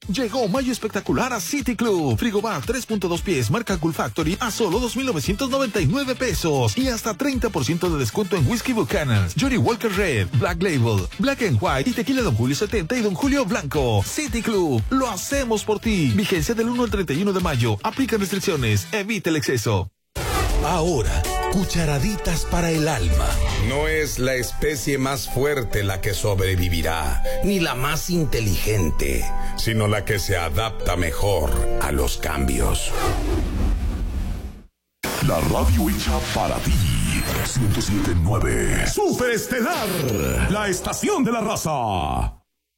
Llegó mayo espectacular a City Club. Frigobar 3.2 pies marca Cool Factory a solo 2,999 pesos y hasta 30% de descuento en Whisky Buchanan's, Johnny Walker Red, Black Label, Black and White y Tequila Don Julio 70 y Don Julio Blanco. City Club, lo hacemos por ti. Vigencia del 1 al 31 de mayo. Aplica restricciones. Evita el exceso. Ahora, cucharaditas para el alma. No es la especie más fuerte la que sobrevivirá, ni la más inteligente, sino la que se adapta mejor a los cambios. La radio hecha para ti. 107.9 Superestelar, la estación de la raza.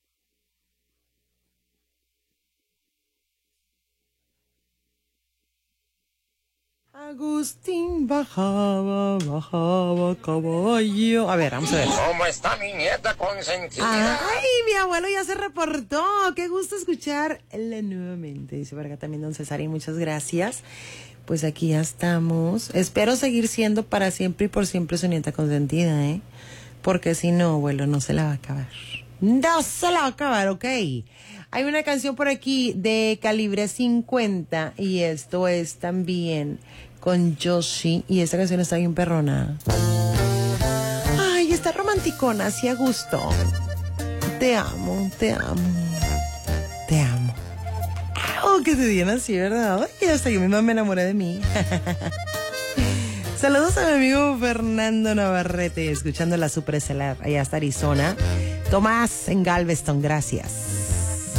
Agustín bajaba caballo. A ver, vamos a ver. ¿Cómo está mi nieta consentida? Ay, mi abuelo ya se reportó. Qué gusto escucharle nuevamente. Dice por acá también don Cesarín, muchas gracias. Pues aquí ya estamos. Espero seguir siendo para siempre y por siempre su nieta consentida, ¿eh? Porque si no, abuelo, no se la va a acabar. No se la va a acabar, ¿ok? Hay una canción por aquí de Calibre 50 y esto es también con Yoshi y esta canción está bien perrona. Ay, está romanticona, así a gusto. Te amo, te amo, te amo. Oh, que se digan así, ¿verdad? Ay, hasta yo misma me enamoré de mí. Saludos a mi amigo Fernando Navarrete, escuchando la Superestelar allá hasta Arizona. Tomás en Galveston, gracias.